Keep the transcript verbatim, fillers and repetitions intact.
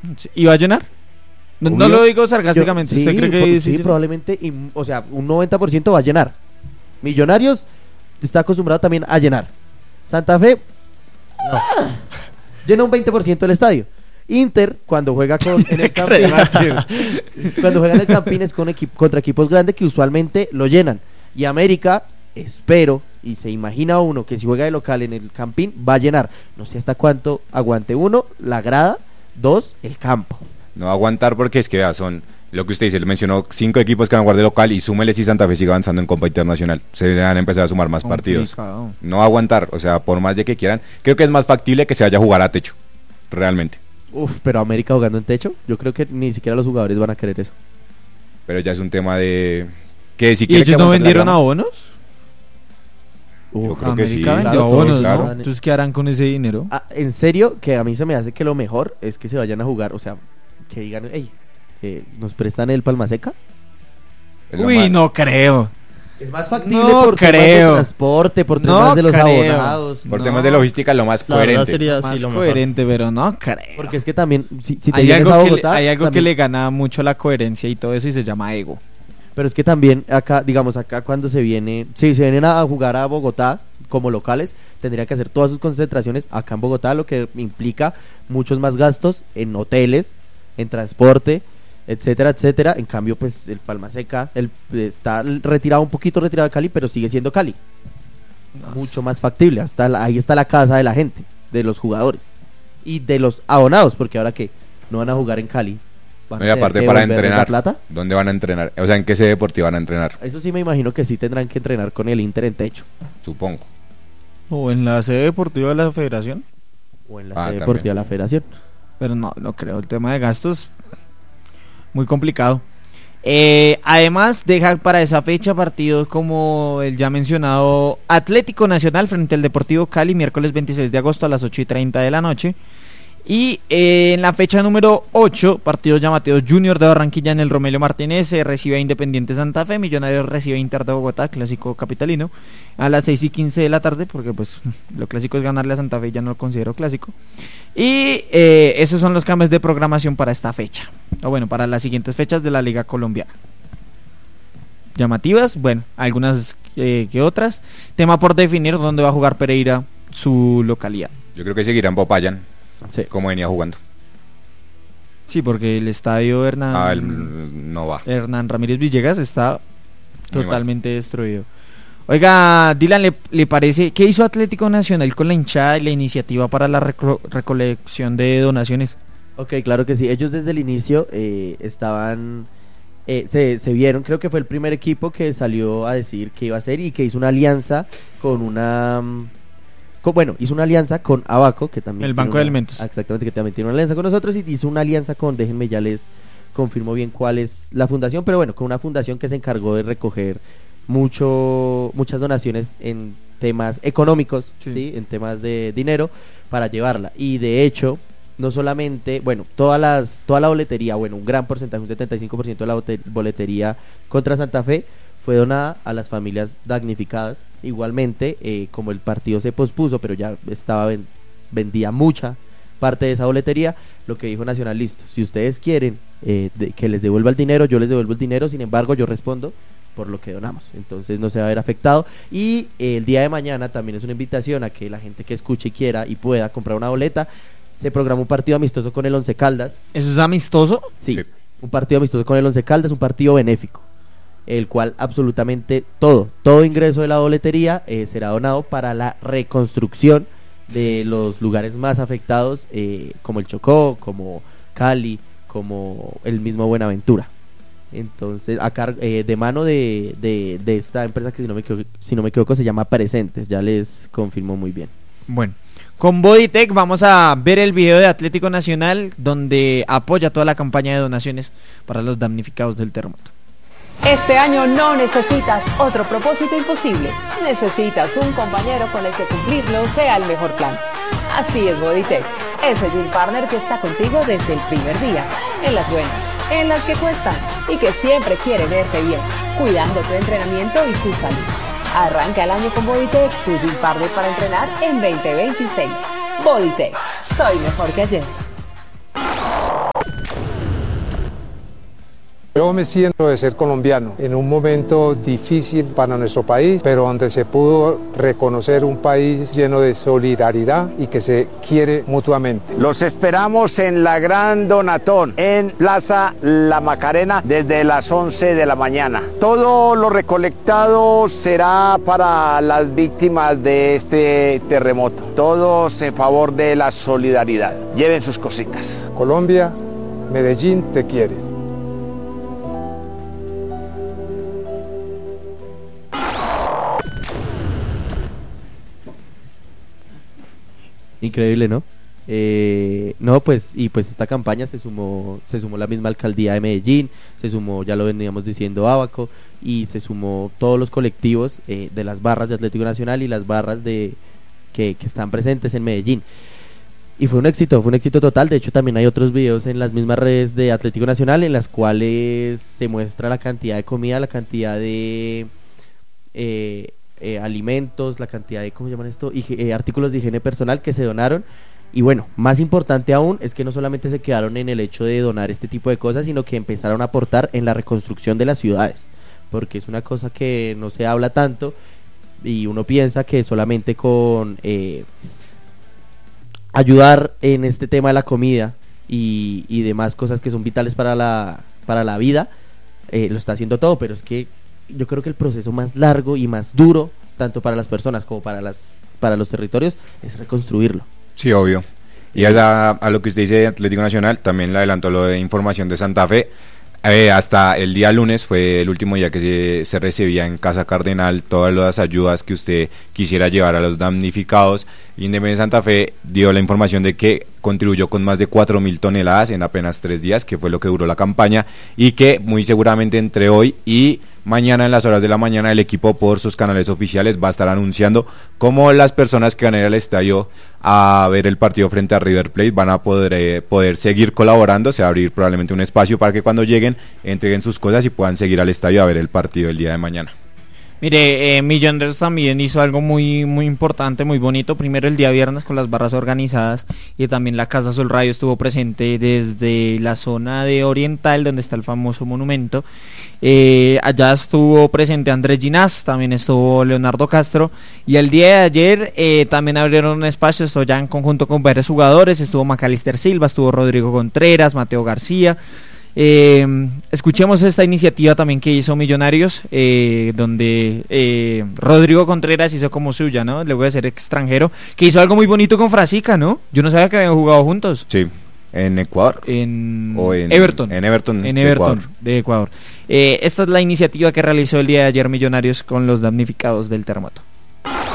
¿Y va a llenar? No, no lo digo sarcásticamente. Yo, ¿Usted sí, cree que por, sí, sí, sí? probablemente, y, o sea, un noventa por ciento va a llenar. Millonarios está acostumbrado también a llenar. Santa Fe no. llena un veinte por ciento del estadio. Inter, cuando juega con, en el Campín, cuando juega en el Campín es con equi- contra equipos grandes que usualmente lo llenan. Y América, espero, y se imagina uno que si juega de local en el Campín va a llenar. No sé hasta cuánto aguante. Uno, la grada. Dos, el campo. No va a aguantar porque es que vea, son lo que usted dice, le mencionó cinco equipos que van a jugar de local y súmele si Santa Fe sigue avanzando en Copa Internacional. Se van a empezar a sumar más partidos. Complicado. No va a aguantar, o sea, por más de que quieran, creo que es más factible que se vaya a jugar a techo, realmente. Uf, pero América jugando en techo, yo creo que ni siquiera los jugadores van a querer eso. Pero ya es un tema de que si ¿Y quiere ellos que no aguante la vendieron grama, abonos? Yo Uf, creo que sí. América vendió Claro, abonos, claro. ¿no? Entonces, ¿qué harán con ese dinero? Ah, en serio, que a mí se me hace que lo mejor es que se vayan a jugar, o sea, que digan, hey, eh, ¿nos prestan el Palma Seca? es lo Uy, más- no creo. Es más factible No por temas de creo. transporte, por No temas de los creo. abonados. Por No. temas de logística, lo más La verdad coherente. sería Más así lo mejor. coherente, pero no creo. Porque es que también, si, si te hay vienes algo, a que, Bogotá, le, hay algo que también- le gana mucho la coherencia y todo eso y se llama ego. Pero es que también acá, digamos, acá cuando se viene, si se vienen a jugar a Bogotá como locales, tendrían que hacer todas sus concentraciones acá en Bogotá, lo que implica muchos más gastos en hoteles, en transporte, etcétera, etcétera. En cambio, pues el Palma Seca el, está retirado un poquito retirado de Cali, pero sigue siendo Cali. Mucho más factible. Hasta la- ahí está la casa de la gente, de los jugadores y de los abonados, porque ahora que no van a jugar en Cali, van No, y a tener aparte que para devolverles la entrenar, plata. ¿dónde van a entrenar? O sea, ¿en qué sede deportiva van a entrenar? Eso sí me imagino que sí tendrán que entrenar con el Inter en techo. Supongo. O en la sede deportiva de la federación. O en la Ah, sede también. deportiva de la federación. Pero no, no creo. El tema de gastos, muy complicado. Eh, además, deja para esa fecha partidos como el ya mencionado Atlético Nacional frente al Deportivo Cali, miércoles veintiséis de agosto a las ocho y treinta de la noche. Y eh, en la fecha número ocho, partidos llamativos: Junior de Barranquilla en el Romelio Martínez eh, recibe a Independiente Santa Fe, Millonarios recibe a Inter de Bogotá, clásico capitalino, a las seis y quince de la tarde, porque pues lo clásico es ganarle a Santa Fe, ya no lo considero clásico. Y eh, esos son los cambios de programación para esta fecha, o bueno, para las siguientes fechas de la Liga Colombiana. Llamativas, bueno, algunas eh, que otras. Tema por definir: dónde va a jugar Pereira su localidad. Yo creo que seguirá en Popayán, Sí. como venía jugando. Sí, porque el estadio Hernán, Ah, el, no va. Hernán Ramírez Villegas está Muy totalmente destruido. Oiga, Dylan, ¿le, ¿le parece qué hizo Atlético Nacional con la hinchada y la iniciativa para la reco- recolección de donaciones? Ok, claro que sí. Ellos desde el inicio eh, estaban, eh, se, se vieron, creo que fue el primer equipo que salió a decir que iba a hacer y que hizo una alianza con una, mm, con- bueno, hizo una alianza con Abaco, que también... El tiene Banco de una- Alimentos. ah, Exactamente, que también tiene una alianza con nosotros y hizo una alianza con, déjenme ya les confirmo bien cuál es la fundación, pero bueno, con una fundación que se encargó de recoger mucho muchas donaciones en temas económicos, Sí. ¿sí? En temas de dinero para llevarla. Y de hecho, no solamente, bueno, todas las toda la boletería, bueno, un gran porcentaje, un setenta y cinco por ciento de la bote- boletería contra Santa Fe fue donada a las familias damnificadas. Igualmente, eh, como el partido se pospuso, pero ya estaba ven- vendía mucha parte de esa boletería, lo que dijo Nacional: listo, si ustedes quieren eh, de- que les devuelva el dinero, yo les devuelvo el dinero, sin embargo yo respondo por lo que donamos, entonces no se va a ver afectado. Y eh, el día de mañana también es una invitación a que la gente que escuche y quiera y pueda comprar una boleta. Se programa un partido amistoso con el Once Caldas. ¿Eso es amistoso? Sí, Sí. un partido amistoso con el Once Caldas, un partido benéfico, el cual absolutamente todo, todo ingreso de la boletería eh, será donado para la reconstrucción de los lugares más afectados, eh, como el Chocó, como Cali, como el mismo Buenaventura. Entonces, acá eh, de mano de, de, de esta empresa que si no me equivoco, si no me equivoco se llama Presentes, ya les confirmo muy bien. Bueno, con Bodytech vamos a ver el video de Atlético Nacional donde apoya toda la campaña de donaciones para los damnificados del terremoto. Este año no necesitas otro propósito imposible. Necesitas un compañero con el que cumplirlo sea el mejor plan. Así es Bodytech, ese gym partner que está contigo desde el primer día, en las buenas, en las que cuestan y que siempre quiere verte bien, cuidando tu entrenamiento y tu salud. Arranca el año con Bodytech, tu gym partner para entrenar en veinte veintiséis. Bodytech, soy mejor que ayer. Yo me siento de ser colombiano en un momento difícil para nuestro país, pero donde se pudo reconocer un país lleno de solidaridad y que se quiere mutuamente. Los esperamos en la Gran Donatón, en Plaza La Macarena, desde las once de la mañana. Todo lo recolectado será para las víctimas de este terremoto. Todos en favor de la solidaridad. Lleven sus cositas. Colombia, Medellín te quiere. Increíble, ¿no? Eh, no, pues, y pues esta campaña se sumó, se sumó la misma alcaldía de Medellín, se sumó, ya lo veníamos diciendo, Abaco, y se sumó todos los colectivos eh, de las barras de Atlético Nacional y las barras de que, que están presentes en Medellín. Y fue un éxito, fue un éxito total. De hecho, también hay otros videos en las mismas redes de Atlético Nacional en las cuales se muestra la cantidad de comida, la cantidad de eh, eh, alimentos, la cantidad de, ¿cómo llaman esto? Hige- eh, artículos de higiene personal que se donaron. Y bueno, más importante aún es que no solamente se quedaron en el hecho de donar este tipo de cosas, sino que empezaron a aportar en la reconstrucción de las ciudades, porque es una cosa que no se habla tanto y uno piensa que solamente con eh, ayudar en este tema de la comida y, y demás cosas que son vitales para la, para la vida, eh, lo está haciendo todo, pero es que yo creo que el proceso más largo y más duro, tanto para las personas como para, las, para los territorios, es reconstruirlo. Sí, obvio. Y a, a lo que usted dice de Atlético Nacional, también le adelantó lo de información de Santa Fe. Eh, hasta el día lunes fue el último día que se, se recibía en Casa Cardenal todas las ayudas que usted quisiera llevar a los damnificados. Independiente Santa Fe dio la información de que contribuyó con más de cuatro mil toneladas en apenas tres días, que fue lo que duró la campaña, y que muy seguramente entre hoy y mañana en las horas de la mañana el equipo por sus canales oficiales va a estar anunciando cómo las personas que van a ir al estadio a ver el partido frente a River Plate van a poder, eh, poder seguir colaborando. Se va a abrir probablemente un espacio para que cuando lleguen entreguen sus cosas y puedan seguir al estadio a ver el partido el día de mañana. Mire, eh, Millonarios también hizo algo muy muy importante, muy bonito. Primero el día viernes con las barras organizadas, y también la Casa Sol Radio estuvo presente desde la zona de Oriental, donde está el famoso monumento. Eh, allá estuvo presente Andrés Ginás, también estuvo Leonardo Castro, y el día de ayer eh, también abrieron un espacio, esto ya en conjunto con varios jugadores. Estuvo Macalister Silva, estuvo Rodrigo Contreras, Mateo García. Eh, escuchemos esta iniciativa también que hizo Millonarios, eh, donde eh, Rodrigo Contreras hizo como suya, ¿no? Luego de ser extranjero, que hizo algo muy bonito con Frasica, ¿no? Yo no sabía que habían jugado juntos. Sí, en Ecuador. En, o en Everton. En Everton, en de Everton Ecuador. de Ecuador. Eh, esta es la iniciativa que realizó el día de ayer Millonarios con los damnificados del terremoto.